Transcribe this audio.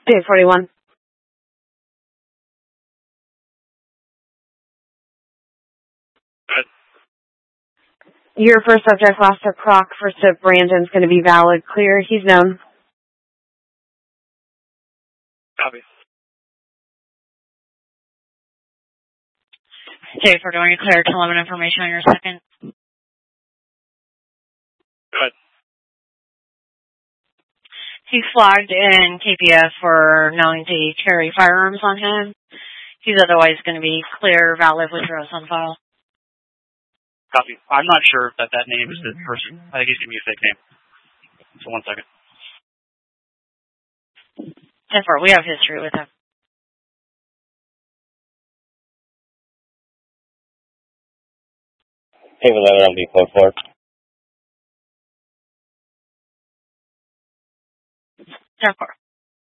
Day 41. Good. Your first subject, Lester Croc, first to Brandon's going to be valid. Clear. He's known. Copy. Day 41, you clear to limit information on your second. Good. He's flagged in KPF for knowing to carry firearms on him. He's otherwise going to be clear, valid with drugs on file. Copy. I'm not sure that name is the person. I think he's giving me a fake name. So 1 second. 10-4, we have history with him. Hey, 11 on B-code 4. 10-4.